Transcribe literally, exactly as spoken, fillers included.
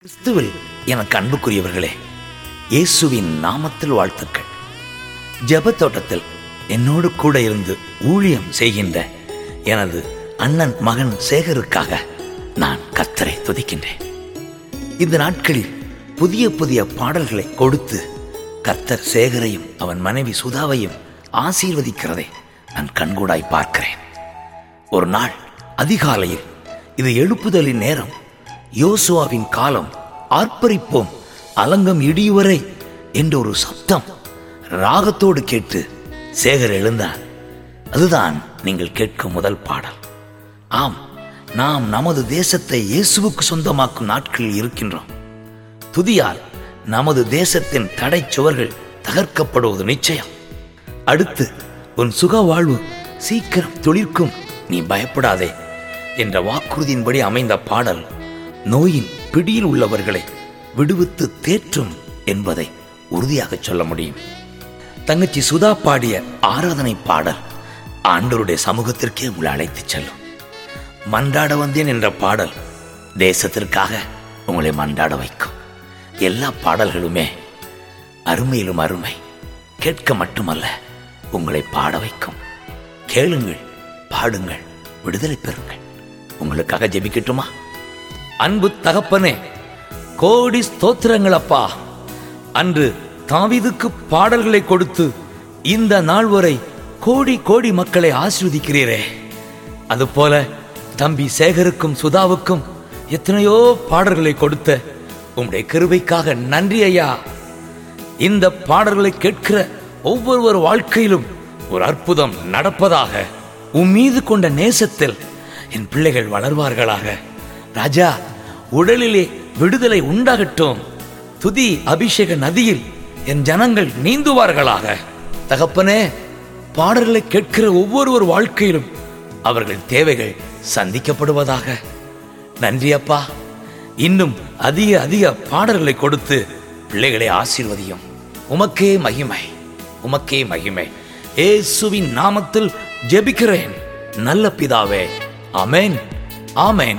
கிறிஸ்துவில் எனக்கு அன்புக்குரியவர்களே, இயேசுவின் நாமத்தில் வாழ்த்துக்கள். ஜெப தோட்டத்தில் என்னோடு கூட இருந்து ஊழியம் செய்கின்ற எனது அண்ணன் மகன் சேகருக்காக நான் கர்த்தரை துதிக்கின்றேன். இந்த நாட்களில் புதிய புதிய பாடல்களை கொடுத்து கர்த்தர் சேகரையும் அவன் மனைவி சுதாவையும் ஆசீர்வதிக்கிறதை நான் கண்கூடாய் பார்க்கிறேன். ஒரு நாள் அதிகாலையில், இது எழுப்புதலின் நேரம், யோசுவாவின் காலம், ஆர்ப்பரிப்போம் அலங்கம் இடியுவரை என்ற ஒரு சப்தம் ராகத்தோடு கேட்டு சேகர் எழுந்தார். அதுதான் நீங்கள் கேட்கும் முதல் பாடல். ஆம், நாம் நமது தேசத்தை இயேசுவுக்கு சொந்தமாக்கும் நாட்களில் இருக்கின்றோம். துதியால் நமது தேசத்தின் தடை சுவர்கள் தகர்க்கப்படுவது நிச்சயம். அடுத்து, உன் சுக வாழ்வு சீக்கிரம் துளிர்க்கும், நீ பயப்படாதே என்ற வாக்குறுதியின்படி அமைந்த பாடல் நோயின் பிடியில் உள்ளவர்களை விடுவித்து தேற்றும் என்பதை உறுதியாக சொல்ல முடியும். தங்கச்சி சுதா பாடிய ஆராதனை பாடல் ஆண்டவருடைய சமூகத்திற்கே உங்களை அழைத்துச் செல்லும். மன்றாட வந்தேன் என்ற பாடல் தேசத்திற்காக உங்களை மன்றாட வைக்கும். எல்லா பாடல்களுமே அருமையிலும் அருமை, கேட்க மட்டுமல்ல, உங்களை பாட வைக்கும். கேளுங்கள், பாடுங்கள், விடுதலை பெறுங்கள். உங்களுக்காக ஜெபிக்கட்டுமா? அன்பு தகப்பனே, கோடி ஸ்தோத்திரங்கள் அப்பா. அன்று தாவீதுக்கு பாடல்களை கொடுத்து இந்த நாள் வரை கோடி கோடி மக்களை ஆசீர்வதிக்கிறீரே, அதுபோல தம்பி சேகருக்கும் சுதாவுக்கும் எத்தனையோ பாடல்களை கொடுத்த உம்முடைய கிருபைக்காக நன்றி ஐயா. இந்த பாடல்களை கேட்கிற ஒவ்வொருவர் வாழ்க்கையிலும் ஒரு அற்புதம் நடப்பதாக, உன் மீது கொண்ட நேசத்தில் என் பிள்ளைகள் வளர்வார்களாக. ராஜா, உடலிலே விடுதலை உண்டாகட்டும். துதி அபிஷேக நதியில் என் ஜனங்கள் நீந்துவார்களாக. தகப்பனே, பாடல்களை கேட்கிற ஒவ்வொருவர் வாழ்க்கையிலும் அவர்கள் தேவைகள் சந்திக்கப்படுவதாக. நன்றி அப்பா. இன்னும் அதிக அதிக பாடல்களை கொடுத்து பிள்ளைகளை ஆசீர்வதியும். உமக்கே மகிமை, உமக்கே மகிமை. இயேசுவின் நாமத்தில் ஜெபிக்கிறேன் நல்ல பிதாவே. ஆமென், ஆமென்,